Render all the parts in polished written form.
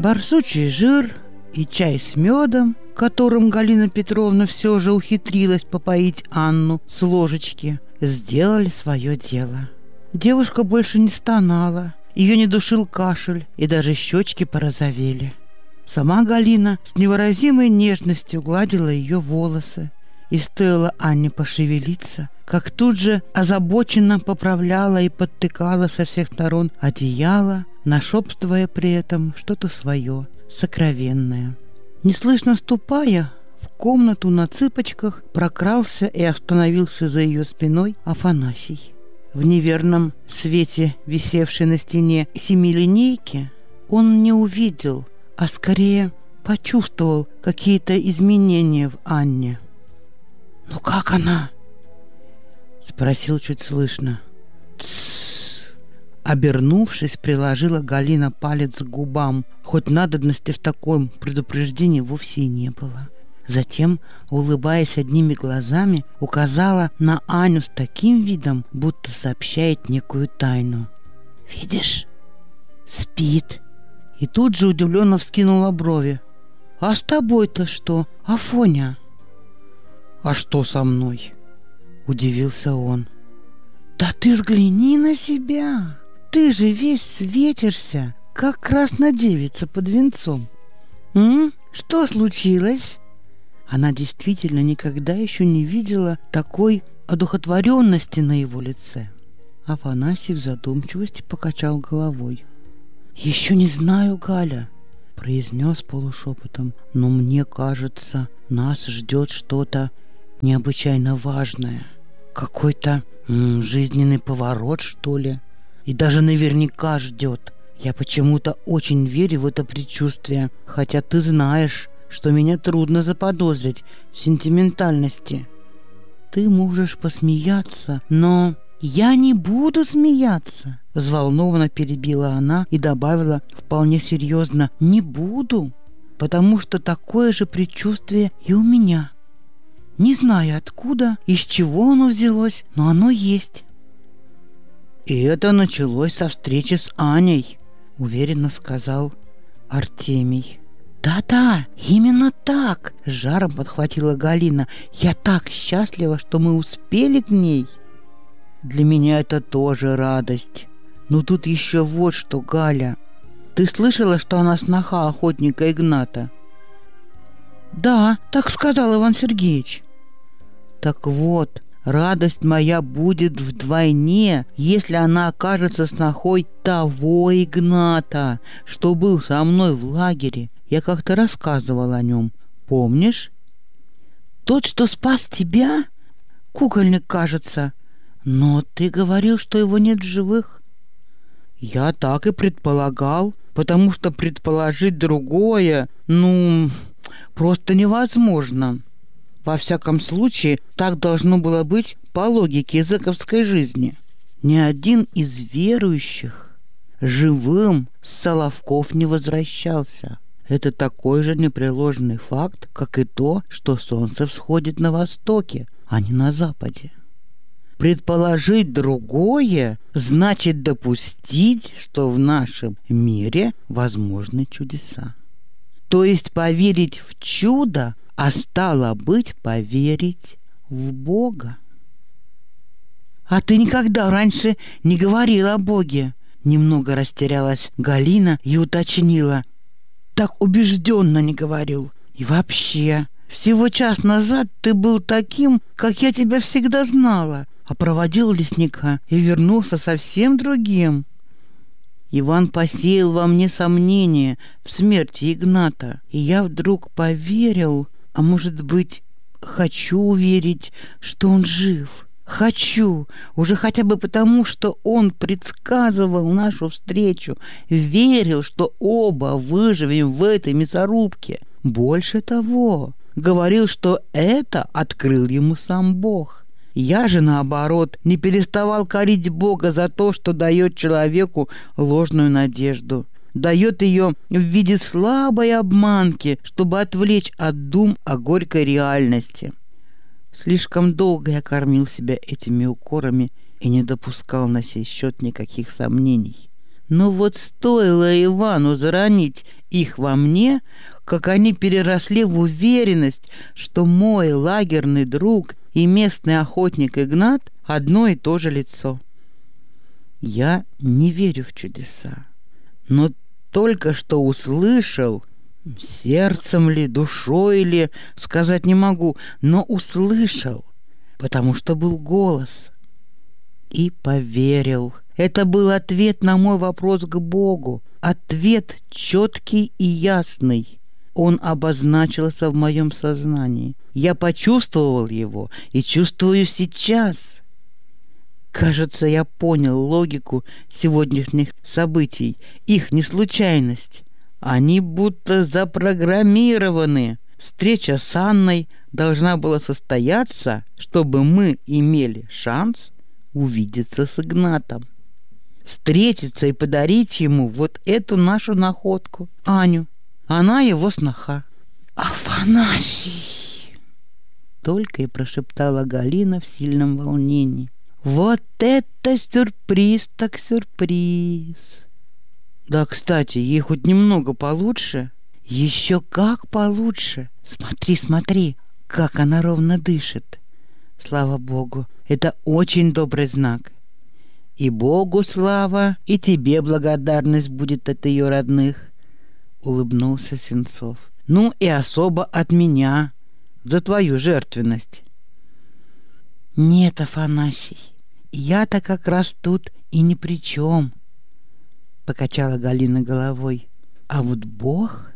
Барсучий жир и чай с медом, которым Галина Петровна все же ухитрилась попоить Анну с ложечки, сделали свое дело. Девушка больше не стонала, ее не душил кашель, и даже щечки порозовели. Сама Галина с невыразимой нежностью гладила ее волосы, и стоило Анне пошевелиться, как тут же озабоченно поправляла и подтыкала со всех сторон одеяло, нашептывая при этом что-то свое, сокровенное. Неслышно ступая, в комнату на цыпочках прокрался и остановился за ее спиной Афанасий. В неверном свете, висевшей на стене семилинейки, он не увидел, а скорее почувствовал какие-то изменения в Анне. «Ну как она?» — спросил чуть слышно. «Тссс!» Обернувшись, приложила Галина палец к губам, хоть надобности в таком предупреждении вовсе и не было. Затем, улыбаясь одними глазами, указала на Аню с таким видом, будто сообщает некую тайну. «Видишь? Спит!» И тут же удивленно вскинула брови. «А с тобой-то что, Афоня?» «А что со мной?» — удивился он. «Да ты взгляни на себя! Ты же весь светишься, как краснодевица под венцом. Что случилось?» Она действительно никогда еще не видела такой одухотворенности на его лице. Афанасий в задумчивости покачал головой. «Еще не знаю, Галя», — произнес полушепотом, «но мне кажется, нас ждет что-то необычайно важное. Какой-то жизненный поворот, что ли. И даже наверняка ждет. Я почему-то очень верю в это предчувствие, хотя ты знаешь, что меня трудно заподозрить в сентиментальности. Ты можешь посмеяться, но я не буду смеяться», — взволнованно перебила она и добавила вполне серьезно: «не буду, потому что такое же предчувствие и у меня. Не знаю откуда, из чего оно взялось, но оно есть». «И это началось со встречи с Аней», — уверенно сказал Артемий. «Да-да, именно так!» — с жаром подхватила Галина. «Я так счастлива, что мы успели к ней!» «Для меня это тоже радость. Но тут еще вот что, Галя. Ты слышала, что она сноха охотника Игната?» «Да, так сказал Иван Сергеевич». «Так вот, радость моя будет вдвойне, если она окажется снохой того Игната, что был со мной в лагере. Я как-то рассказывал о нем. Помнишь?» «Тот, что спас тебя? Кукольник, кажется. Но ты говорил, что его нет в живых». «Я так и предполагал, потому что предположить другое, просто невозможно. Во всяком случае, так должно было быть по логике языковской жизни. Ни один из верующих живым с Соловков не возвращался. Это такой же непреложный факт, как и то, что солнце всходит на востоке, а не на западе. Предположить другое значит допустить, что в нашем мире возможны чудеса. То есть поверить в чудо, а стало быть, поверить в Бога». «А ты никогда раньше не говорила о Боге?» Немного растерялась Галина и уточнила: «Так убежденно не говорил. И вообще, всего час назад ты был таким, как я тебя всегда знала, а проводил лесника и вернулся совсем другим». Иван посеял во мне сомнения в смерти Игната, и я вдруг поверил, а может быть, хочу верить, что он жив. Хочу, уже хотя бы потому, что он предсказывал нашу встречу, верил, что оба выживем в этой мясорубке. Больше того, говорил, что это открыл ему сам Бог. Я же, наоборот, не переставал корить Бога за то, что дает человеку ложную надежду. Дает ее в виде слабой обманки, чтобы отвлечь от дум о горькой реальности. Слишком долго я кормил себя этими укорами и не допускал на сей счет никаких сомнений. Но вот стоило Ивану заронить их во мне, как они переросли в уверенность, что мой лагерный друг и местный охотник Игнат одно и то же лицо. Я не верю в чудеса, но только что услышал, сердцем ли, душой ли, сказать не могу, но услышал, потому что был голос, и поверил. Это был ответ на мой вопрос к Богу, ответ четкий и ясный. Он обозначился в моем сознании. Я почувствовал его и чувствую сейчас. Кажется, я понял логику сегодняшних событий, их неслучайность. Они будто запрограммированы. Встреча с Анной должна была состояться, чтобы мы имели шанс увидеться с Игнатом. Встретиться и подарить ему вот эту нашу находку, Аню. Она его сноха. «Афанасий!» Только и прошептала Галина в сильном волнении. «Вот это сюрприз так сюрприз!» «Да, кстати, ей хоть немного получше?» «Еще как получше! Смотри, смотри, как она ровно дышит! Слава Богу, это очень добрый знак! И Богу слава, и тебе благодарность будет от ее родных!» Улыбнулся Сенцов. «Ну и особо от меня за твою жертвенность». «Нет, Афанасий, я-то как раз тут и ни при чем», — покачала Галина головой. «А вот Бог,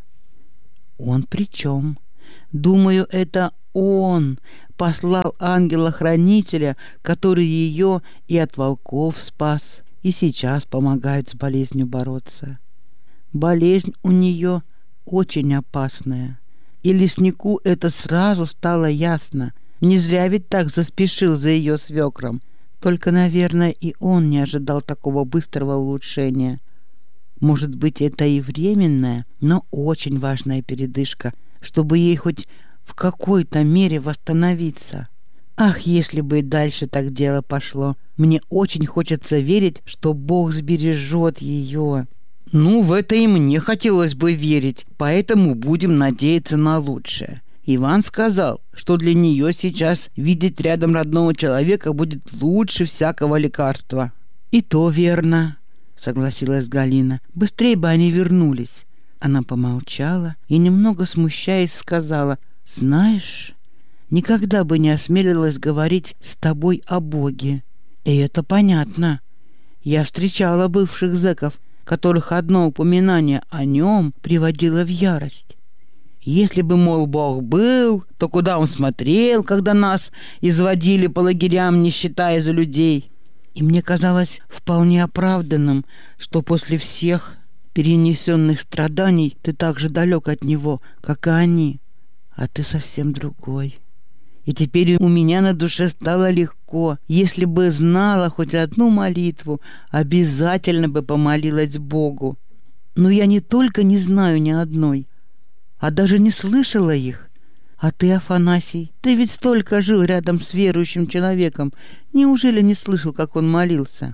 Он при чем? Думаю, это Он послал ангела-хранителя, который ее и от волков спас, и сейчас помогает с болезнью бороться. Болезнь у нее очень опасная, и леснику это сразу стало ясно. Не зря ведь так заспешил за ее свекром. Только, наверное, и он не ожидал такого быстрого улучшения. Может быть, это и временная, но очень важная передышка, чтобы ей хоть в какой-то мере восстановиться. Ах, если бы и дальше так дело пошло. Мне очень хочется верить, что Бог сбережет ее». «Ну, в это и мне хотелось бы верить, поэтому будем надеяться на лучшее. Иван сказал, что для нее сейчас видеть рядом родного человека будет лучше всякого лекарства». «И то верно», — согласилась Галина. «Быстрее бы они вернулись». Она помолчала и, немного смущаясь, сказала: «Знаешь, никогда бы не осмелилась говорить с тобой о Боге. И это понятно. Я встречала бывших зэков, которых одно упоминание о нем приводило в ярость. Если бы, мол, Бог был, то куда он смотрел, когда нас изводили по лагерям, не считая за людей? И мне казалось вполне оправданным, что после всех перенесенных страданий ты так же далек от него, как и они. А ты совсем другой. И теперь у меня на душе стало легко. Если бы знала хоть одну молитву, обязательно бы помолилась Богу. Но я не только не знаю ни одной, а даже не слышала их. А ты, Афанасий, ты ведь столько жил рядом с верующим человеком. Неужели не слышал, как он молился?»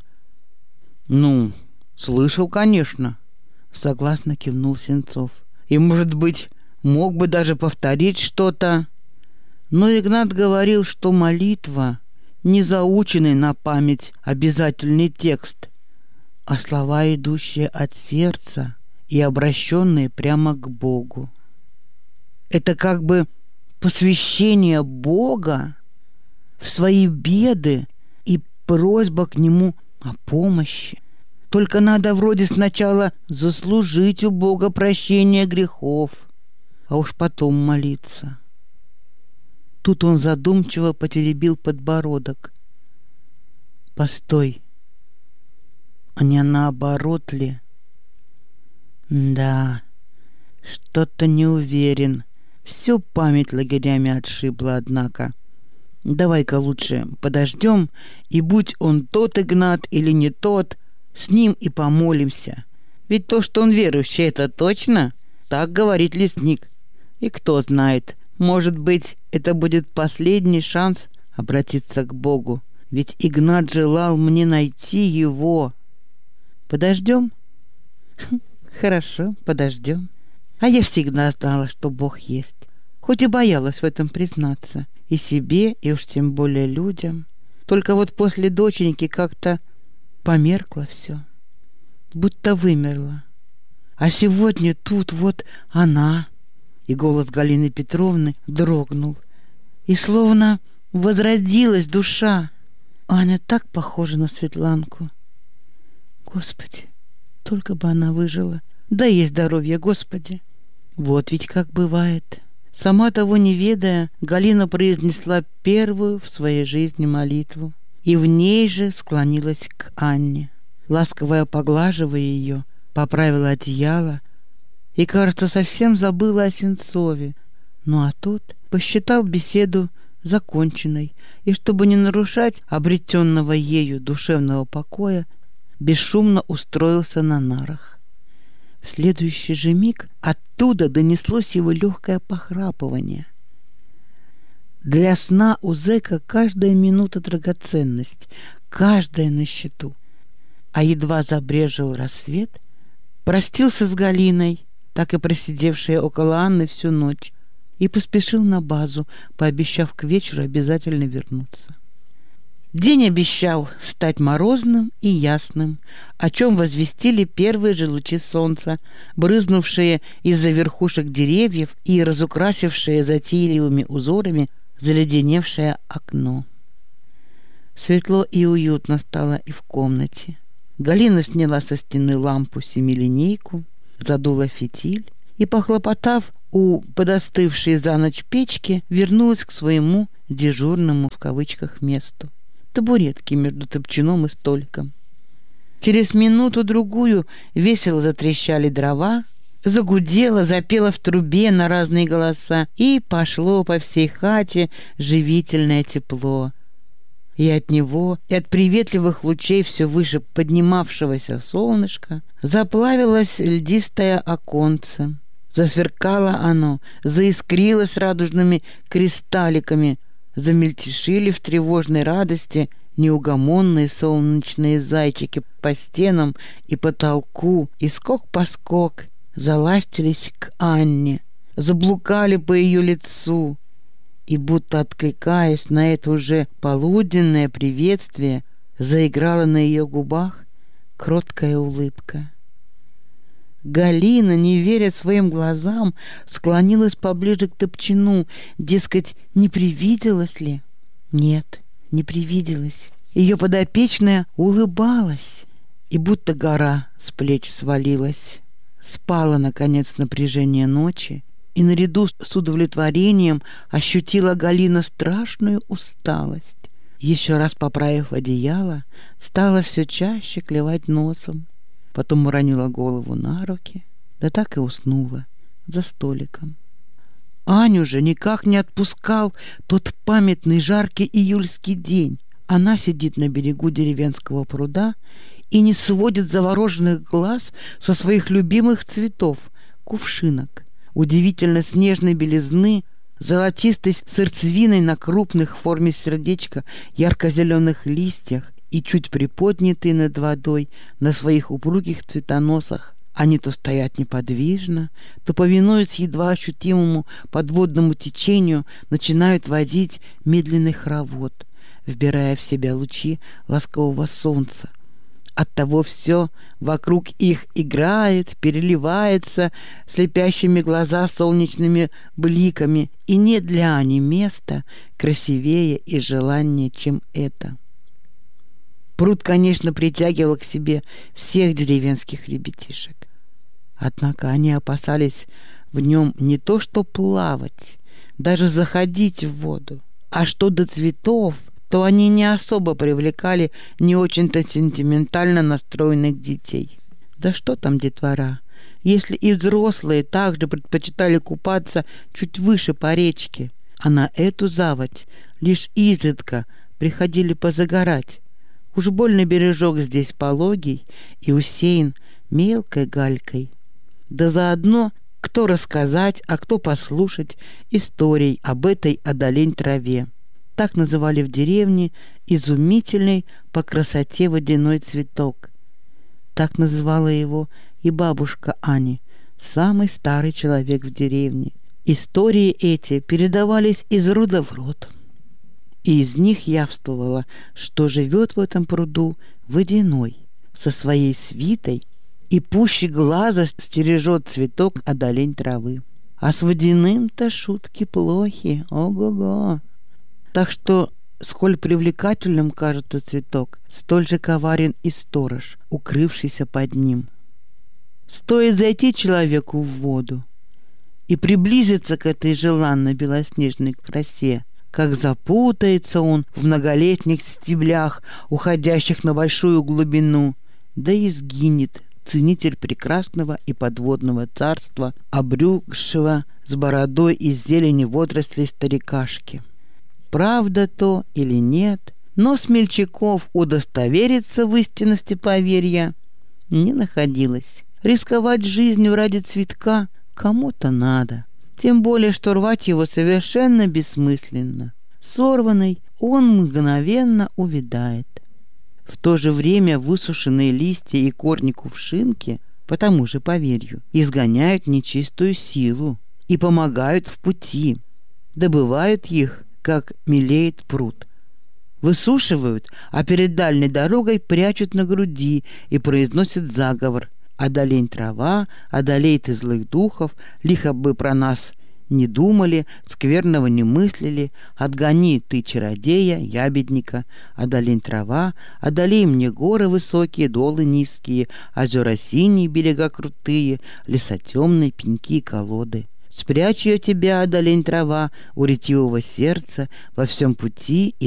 «Ну, слышал, конечно», — согласно кивнул Сенцов. «И, может быть, мог бы даже повторить что-то. Но Игнат говорил, что молитва — не заученный на память обязательный текст, а слова, идущие от сердца и обращенные прямо к Богу. Это как бы посвящение Бога в свои беды и просьба к Нему о помощи. Только надо вроде сначала заслужить у Бога прощение грехов, а уж потом молиться». Тут он задумчиво потеребил подбородок. «Постой, а не наоборот ли? Да, что-то не уверен. Всю память лагерями отшибла, однако. Давай-ка лучше подождем, и будь он тот Игнат или не тот, с ним и помолимся. Ведь то, что он верующий, это точно, так говорит лесник. И кто знает, может быть, это будет последний шанс обратиться к Богу. Ведь Игнат желал мне найти его. Подождем?» «Хорошо, подождем», А я всегда знала, что Бог есть. Хоть и боялась в этом признаться. И себе, и уж тем более людям. Только вот после доченьки как-то померкло все. Будто вымерла. А сегодня тут вот она. И голос Галины Петровны дрогнул. И словно возродилась душа. Аня так похожа на Светланку. Господи, только бы она выжила. Дай ей здоровья, Господи. Вот ведь как бывает. Сама того не ведая, Галина произнесла первую в своей жизни молитву. И в ней же склонилась к Анне. Ласково поглаживая ее, поправила одеяло и, кажется, совсем забыла о Сенцове. Ну а тот посчитал беседу законченной, и, чтобы не нарушать обретенного ею душевного покоя, бесшумно устроился на нарах. В следующий же миг оттуда донеслось его легкое похрапывание. Для сна у зэка каждая минута драгоценность, каждая на счету. А едва забрежил рассвет, простился с Галиной, так и просидевшей около Анны всю ночь, и поспешил на базу, пообещав к вечеру обязательно вернуться. День обещал стать морозным и ясным, о чем возвестили первые же лучи солнца, брызнувшие из-за верхушек деревьев и разукрасившие затейливыми узорами заледеневшее окно. Светло и уютно стало и в комнате. Галина сняла со стены лампу семилинейку, задула фитиль и, похлопотав у подостывшей за ночь печки, вернулась к своему «дежурному» в кавычках месту — табуретке между топчаном и столиком. Через минуту-другую весело затрещали дрова, загудело, запело в трубе на разные голоса, и пошло по всей хате живительное тепло. И от него, и от приветливых лучей все выше поднимавшегося солнышка заплавилось льдистое оконце. Засверкало оно, заискрилось радужными кристалликами, замельтешили в тревожной радости неугомонные солнечные зайчики по стенам и потолку, и скок-поскок заластились к Анне, заблукали по ее лицу, и, будто откликаясь на это уже полуденное приветствие, заиграла на ее губах кроткая улыбка. Галина, не веря своим глазам, склонилась поближе к топчану, дескать, не привиделось ли? Нет, не привиделось. Ее подопечная улыбалась, и будто гора с плеч свалилась. Спала, наконец, напряжение ночи, и наряду с удовлетворением ощутила Галина страшную усталость. Еще раз поправив одеяло, стала все чаще клевать носом. Потом уронила голову на руки, да так и уснула за столиком. Аню же никак не отпускал тот памятный жаркий июльский день. Она сидит на берегу деревенского пруда и не сводит завороженных глаз со своих любимых цветов — кувшинок, удивительно снежной белизны, золотистой сердцевиной на крупных в форме сердечка ярко-зеленых листьях и чуть приподнятые над водой на своих упругих цветоносах. Они то стоят неподвижно, то, повинуясь едва ощутимому подводному течению, начинают водить медленный хоровод, вбирая в себя лучи ласкового солнца. Оттого все вокруг их играет, переливается слепящими глаза солнечными бликами, и нет для Ани места красивее и желаннее, чем это. Пруд, конечно, притягивал к себе всех деревенских ребятишек. Однако они опасались в нем не то что плавать, даже заходить в воду. А что до цветов, то они не особо привлекали не очень-то сентиментально настроенных детей. Да что там детвора, если и взрослые также предпочитали купаться чуть выше по речке, а на эту заводь лишь изредка приходили позагорать. Уж больно бережок здесь пологий и усеян мелкой галькой. Да заодно кто рассказать, а кто послушать историй об этой одолень траве. Так называли в деревне изумительный по красоте водяной цветок. Так называла его и бабушка Ани, самый старый человек в деревне. Истории эти передавались из рода в род. И из них явствовало, что живет в этом пруду водяной со своей свитой и пуще глаза стережет цветок одолень травы. А с водяным-то шутки плохи, ого-го. Так что, сколь привлекательным кажется цветок, столь же коварен и сторож, укрывшийся под ним. Стоит зайти человеку в воду и приблизиться к этой желанной белоснежной красе, как запутается он в многолетних стеблях, уходящих на большую глубину, да и сгинет ценитель прекрасного и подводного царства, обрюкшего с бородой из зелени водорослей старикашки. Правда то или нет, но смельчаков удостовериться в истинности поверья не находилось. Рисковать жизнью ради цветка кому-то надо. Тем более, что рвать его совершенно бессмысленно. Сорванный он мгновенно увядает. В то же время высушенные листья и корни кувшинки, по тому же поверью, изгоняют нечистую силу и помогают в пути. Добывают их, как мелеет пруд. Высушивают, а перед дальней дорогой прячут на груди и произносят заговор: «Одолень трава, одолей ты злых духов, лихо бы про нас не думали, скверного не мыслили, отгони ты чародея, ябедника, одолень трава, одолей мне горы высокие, долы низкие, озера синие, берега крутые, леса темные, пеньки и колоды. Спрячь ее тебя, одолень трава, у ретивого сердца, во всем пути